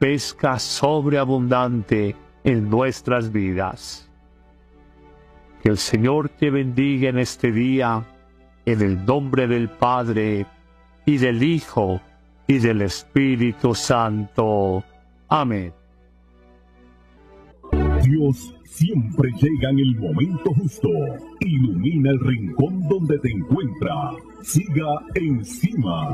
pesca sobreabundante en nuestras vidas. Que el Señor te bendiga en este día, en el nombre del Padre, y del Hijo, y del Espíritu Santo. Amén. Dios siempre llega en el momento justo. Ilumina el rincón donde te encuentra. Siga encima.